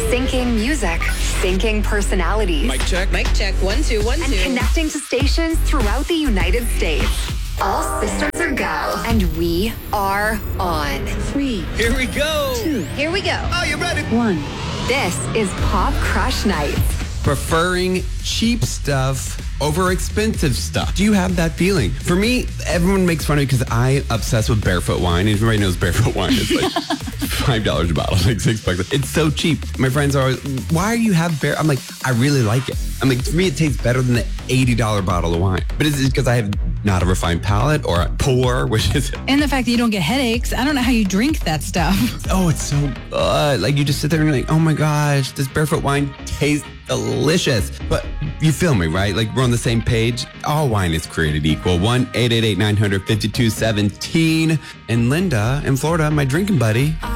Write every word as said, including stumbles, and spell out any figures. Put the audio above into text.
Syncing music, syncing personalities. Mic check. Mic check. One, two, one, and two. connecting to stations throughout the United States. All systems are go. And we are on. Three. Here we go. Two. Here we go. Are you ready? One. This is Pop Crush Nights. Preferring cheap stuff over expensive stuff. Do you have that feeling? For me, everyone makes fun of me because I obsess with Barefoot wine. Everybody knows Barefoot wine is like five dollars a bottle, like six bucks. It's so cheap. My friends are always, why do you have Bare? I'm like, I really like it. I'm like, for me, it tastes better than the eighty dollars bottle of wine. But is it because I have not a refined palate or a poor, which is it? And the fact that you don't get headaches. I don't know how you drink that stuff. Oh, it's so good. Like, you just sit there and you're like, oh my gosh, this Barefoot wine tastes delicious. But you feel me, right? Like, we're on the same page. All wine is created equal. one eight eight eight nine hundred fifty-two seventeen. And Linda in Florida, my drinking buddy,